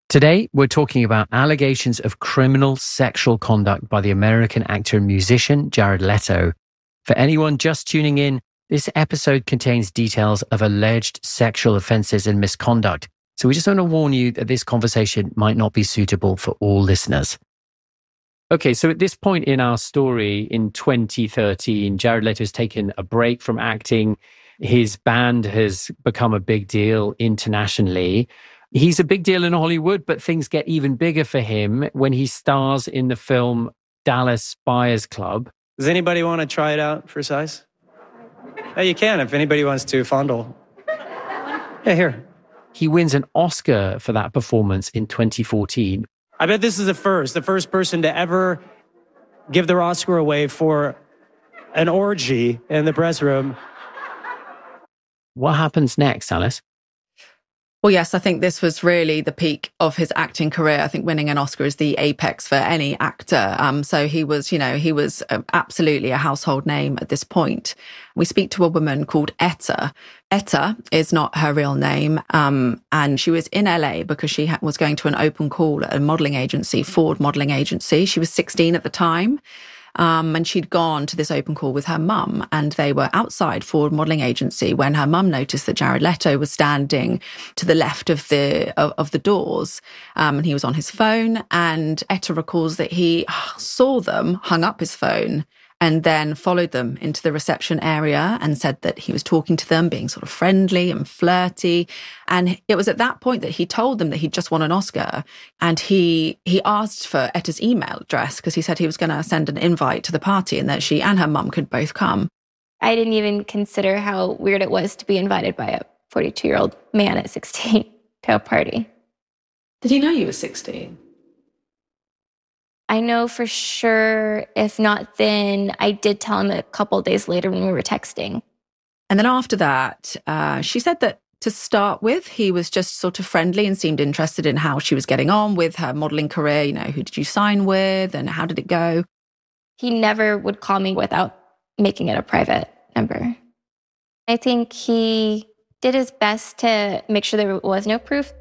Today, we're talking about allegations of criminal sexual conduct by the American actor and musician Jared Leto. For anyone just tuning in, this episode contains details of alleged sexual offenses and misconduct. So we just want to warn you that this conversation might not be suitable for all listeners. Okay, so at this point in our story, in 2013, Jared Leto has taken a break from acting. His band has become a big deal internationally. He's a big deal in Hollywood, but things get even bigger for him when he stars in the film Dallas Buyers Club. Does anybody want to try it out for size? Yeah, you can if anybody wants to fondle. Yeah, here. He wins an Oscar for that performance in 2014. I bet this is the first person to ever give their Oscar away for an orgy in the press room. What happens next, Alice? Well, yes, I think this was really the peak of his acting career. I think winning an Oscar is the apex for any actor. So he was absolutely a household name at this point. We speak to a woman called Etta. Etta is not her real name. And she was in LA because she was going to an open call at a modeling agency, Ford Modeling Agency. She was 16 at the time. And she'd gone to this open call with her mum, and they were outside Ford Modeling Agency when her mum noticed that Jared Leto was standing to the left of the doors, and he was on his phone. And Etta recalls that he saw them, hung up his phone, and then followed them into the reception area and said that he was talking to them, being sort of friendly and flirty. And it was at that point that he told them that he'd just won an Oscar. And he asked for Etta's email address because he said he was going to send an invite to the party and that she and her mum could both come. I didn't even consider how weird it was to be invited by a 42-year-old man at 16 to a party. Did he know you were 16? I know for sure, if not then, I did tell him a couple of days later when we were texting. And then after that, she said that to start with, he was just sort of friendly and seemed interested in how she was getting on with her modeling career. You know, who did you sign with and how did it go? He never would call me without making it a private number. I think he did his best to make sure there was no proof.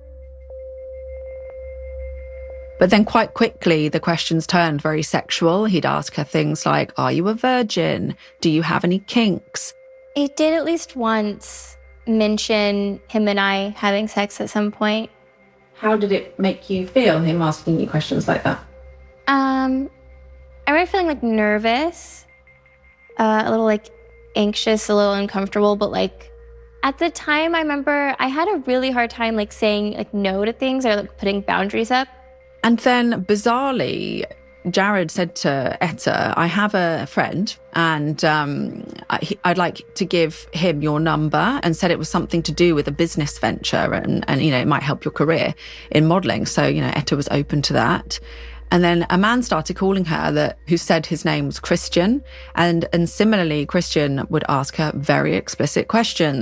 But then quite quickly, the questions turned very sexual. He'd ask her things like, are you a virgin? Do you have any kinks? He did at least once mention him and I having sex at some point. How did it make you feel, him asking you questions like that? I remember feeling like nervous, a little like anxious, a little uncomfortable, but like at the time, I remember I had a really hard time like saying like no to things or like putting boundaries up. And then, bizarrely, Jared said to Etta, I have a friend and I'd like to give him your number, and said it was something to do with a business venture and you know, it might help your career in modelling. So, you know, Etta was open to that. And then a man started calling her who said his name was Christian. And similarly, Christian would ask her very explicit questions.